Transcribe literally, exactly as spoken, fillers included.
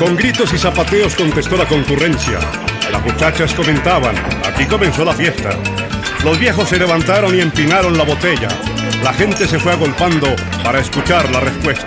Con gritos y zapateos contestó la concurrencia. Las muchachas comentaban, aquí comenzó la fiesta. Los viejos se levantaron y empinaron la botella. La gente se fue agolpando para escuchar la respuesta.